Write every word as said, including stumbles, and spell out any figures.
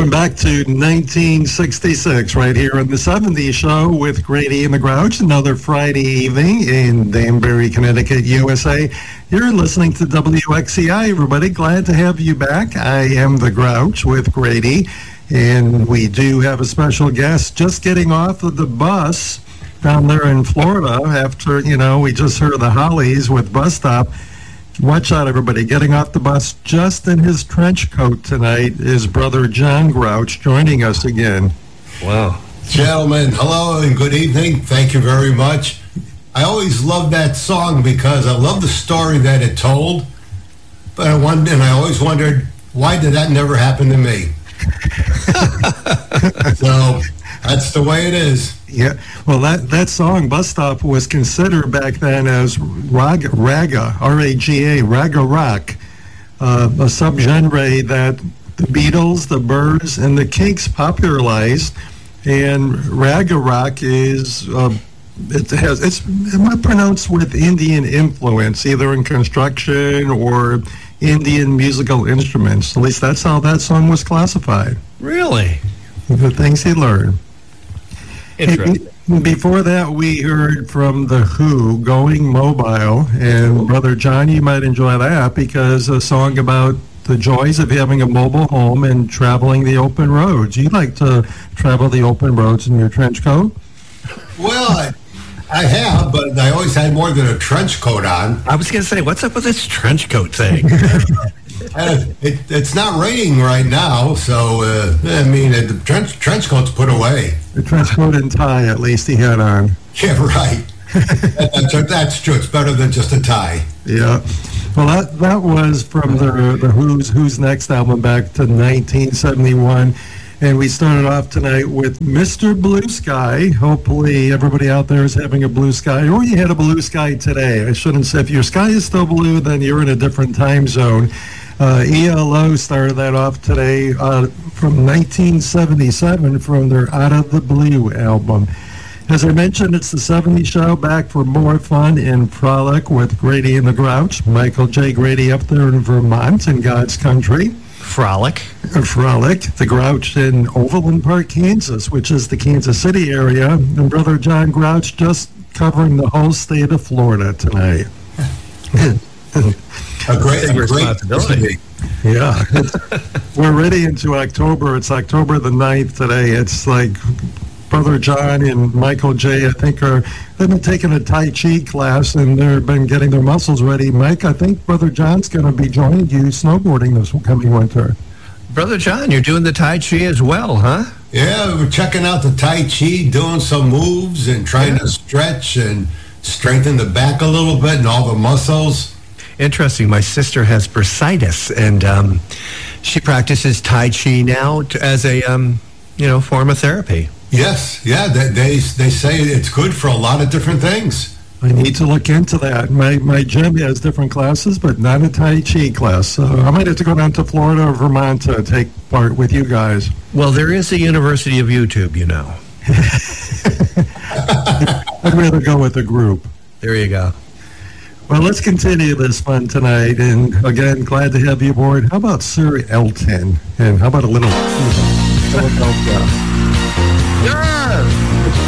Going back to nineteen sixty-six, right here on the seventies Show with Grady and the Grouch, another Friday evening in Danbury, Connecticut, U S A. You're listening to W X C I, everybody. Glad to have you back. I am the Grouch with Grady, and we do have a special guest just getting off of the bus down there in Florida after, you know, we just heard the Hollies with Bus Stop. Watch out, everybody. Getting off the bus just in his trench coat tonight is brother John Grouch joining us again. Wow. Gentlemen, hello and good evening. Thank you very much. I always loved that song because I love the story that it told, but I wondered, and I always wondered, why did that never happen to me? So that's the way it is. Yeah, well, that, that song, Bus Stop, was considered back then as raga, raga R A G A, raga rock, uh, a subgenre that the Beatles, the Byrds, and the Kinks popularized. And raga rock is, uh, it has, it's pronounced with Indian influence, either in construction or Indian musical instruments. At least that's how that song was classified. Really? The things he learned. Interesting. Hey, before that, we heard from The Who, Going Mobile. And Brother John, you might enjoy that because a song about the joys of having a mobile home and traveling the open roads. You like to travel the open roads in your trench coat? Well, I, I have, but I always had more than a trench coat on. I was going to say, what's up with this trench coat thing? Uh, it, it's not raining right now, so, uh, I mean, the trench, trench coat's put away. The trench coat and tie, at least he had on. Yeah, right. that's, that's true. It's better than just a tie. Yeah. Well, that that was from the, the Who's, Who's Next album back to nineteen seventy-one. And we started off tonight with Mister Blue Sky. Hopefully everybody out there is having a blue sky, or you had a blue sky today. I shouldn't say if your sky is still blue, then you're in a different time zone. Uh, E L O started that off today uh, from nineteen seventy-seven from their Out of the Blue album. As I mentioned, it's the seventies Show, back for more fun and frolic with Grady and the Grouch. Michael J. Grady up there in Vermont in God's country. Frolic. Frolic. The Grouch in Overland Park, Kansas, which is the Kansas City area. And Brother John Grouch just covering the whole state of Florida tonight. A great, a responsibility. Great Yeah. We're ready into October. It's October the ninth today. It's like Brother John and Michael J., I think, are they've been taking a Tai Chi class, and they've been getting their muscles ready. Mike, I think Brother John's going to be joining you snowboarding this coming winter. Brother John, you're doing the Tai Chi as well, huh? Yeah, we're checking out the Tai Chi, doing some moves and trying yeah. to stretch and strengthen the back a little bit and all the muscles. Interesting. My sister has bursitis, and um, she practices Tai Chi now to, as a um, you know form of therapy. Yes, yeah, they, they they say it's good for a lot of different things. I need to look into that. My my gym has different classes, but not a Tai Chi class. So I might have to go down to Florida or Vermont to take part with you guys. Well, there is the University of YouTube, you know. I'd rather go with a group. There you go. Well, let's continue this fun tonight. And again, glad to have you aboard. How about Sir Elton? And how about a little Philadelphia? Yeah.